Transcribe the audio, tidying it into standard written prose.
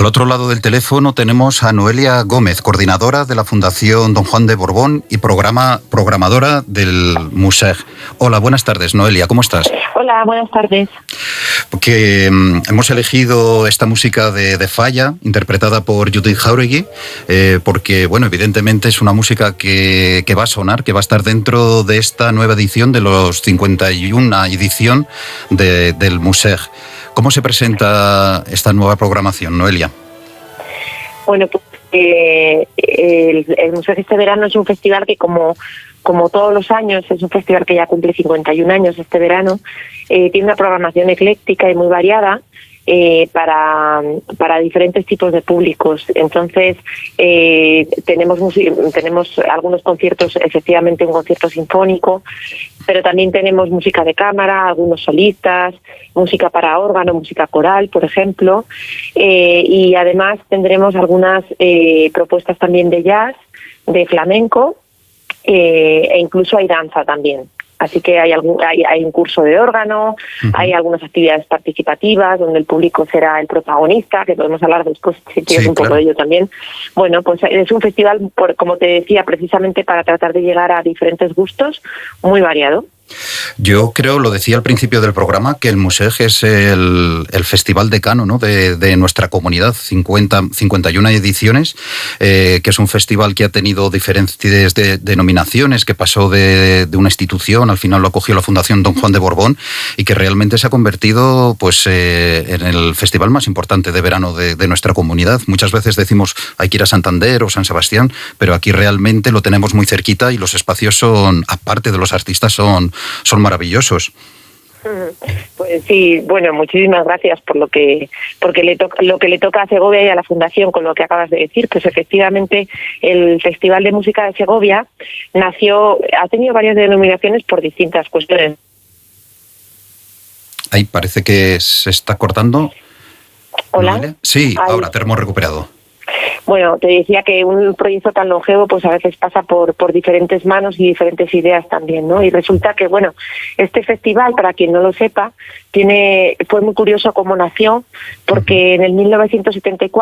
Al otro lado del teléfono tenemos a Noelia Gómez, coordinadora de la Fundación Don Juan de Borbón y programadora del Museg. Hola, buenas tardes, Noelia, ¿cómo estás? Hola, buenas tardes. Porque hemos elegido esta música de Falla, interpretada por Judith Jauregui, porque, bueno, evidentemente es una música que va a sonar, que va a estar dentro de esta nueva edición de los 51 edición del Museg. ¿Cómo se presenta esta nueva programación, Noelia? Bueno, pues el Museg este verano es un festival que como todos los años, es un festival que ya cumple 51 años este verano, tiene una programación ecléctica y muy variada para diferentes tipos de públicos. Entonces, tenemos algunos conciertos, efectivamente un concierto sinfónico, pero también tenemos música de cámara, algunos solistas, música para órgano, música coral, por ejemplo, y además tendremos algunas propuestas también de jazz, de flamenco, e incluso hay danza también. Así que hay un curso de órgano, hay algunas actividades participativas donde el público será el protagonista, que podemos hablar después si quieres un poco de ello también. Bueno, pues es un festival, como te decía, precisamente para tratar de llegar a diferentes gustos, muy variado. Yo creo, lo decía al principio del programa, que el Museg es el festival decano, ¿no?, de nuestra comunidad, 51 ediciones, que es un festival que ha tenido diferentes denominaciones, que pasó de una institución, al final lo acogió la Fundación Don Juan de Borbón, y que realmente se ha convertido pues en el festival más importante de verano de nuestra comunidad. Muchas veces decimos hay que ir a Santander o San Sebastián, pero aquí realmente lo tenemos muy cerquita y los espacios son, aparte de los artistas, son maravillosos. Pues sí, bueno, muchísimas gracias por lo que le toca a Segovia y a la Fundación con lo que acabas de decir. Pues efectivamente el Festival de Música de Segovia ha tenido varias denominaciones por distintas cuestiones. Ahí parece que se está cortando. ¿Hola? ¿Vale? Sí, ahora te hemos recuperado. Bueno, te decía que un proyecto tan longevo pues a veces pasa por diferentes manos y diferentes ideas también, ¿no? Y resulta que, bueno, este festival, para quien no lo sepa, fue muy curioso cómo nació, porque en el 1974